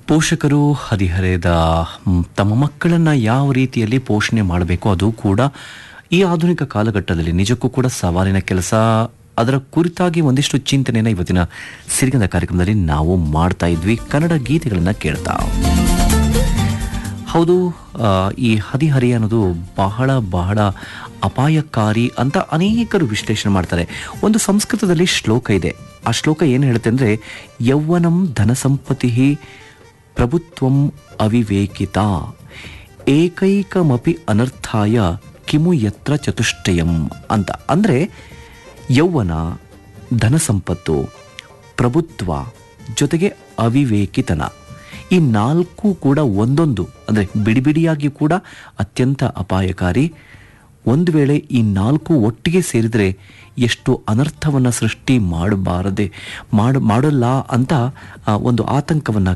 ಪೋಷಕರು ಹದಿಹರೆಯದ ತಮ್ಮ ಮಕ್ಕಳನ್ನು ಯಾವ ರೀತಿಯಲ್ಲಿ ಪೋಷಣೆ ಮಾಡಬೇಕು, ಅದು ಕೂಡ ಈ ಆಧುನಿಕ ಕಾಲಘಟ್ಟದಲ್ಲಿ ನಿಜಕ್ಕೂ ಕೂಡ ಸವಾಲಿನ ಕೆಲಸ. ಅದರ ಕುರಿತಾಗಿ ಒಂದಿಷ್ಟು ಚಿಂತನೆಯನ್ನು ಇವತ್ತಿನ ಸಿರಿಗಂಧ ಕಾರ್ಯಕ್ರಮದಲ್ಲಿ ನಾವು ಮಾಡ್ತಾ ಇದ್ವಿ, ಕನ್ನಡ ಗೀತೆಗಳನ್ನು ಕೇಳ್ತಾ. ಹೌದು, ಈ ಹದಿಹರೆಯ ಅನ್ನೋದು ಬಹಳ ಬಹಳ ಅಪಾಯಕಾರಿ ಅಂತ ಅನೇಕರು ವಿಶ್ಲೇಷಣೆ ಮಾಡ್ತಾರೆ. ಒಂದು ಸಂಸ್ಕೃತದಲ್ಲಿ ಶ್ಲೋಕ ಇದೆ. ಆ ಶ್ಲೋಕ ಏನು ಹೇಳುತ್ತೆ ಅಂದರೆ, ಯೌವನಂ ಧನಸಂಪತ್ತಿ ಪ್ರಭುತ್ವಂ ಅವಿವೇಕಿತ ಏಕೈಕಮಪಿ ಅನರ್ಥಾಯ ಕಿಮು ಯತ್ರ ಚತುಷ್ಟಯಂ ಅಂತ. ಅಂದರೆ ಯೌವನ, ಧನಸಂಪತ್ತು, ಪ್ರಭುತ್ವ ಜೊತೆಗೆ ಅವಿವೇಕಿತನ, ಈ ನಾಲ್ಕು ಕೂಡ ಒಂದೊಂದು ಅಂದರೆ ಬಿಡಿಬಿಡಿಯಾಗಿ ಕೂಡ ಅತ್ಯಂತ ಅಪಾಯಕಾರಿ. ಒಂದು ವೇಳೆ ಈ ನಾಲ್ಕು ಒಟ್ಟಿಗೆ ಸೇರಿದರೆ ಎಷ್ಟು ಅನರ್ಥವನ್ನು ಸೃಷ್ಟಿ ಮಾಡಲ್ಲ ಅಂತ ಒಂದು ಆತಂಕವನ್ನು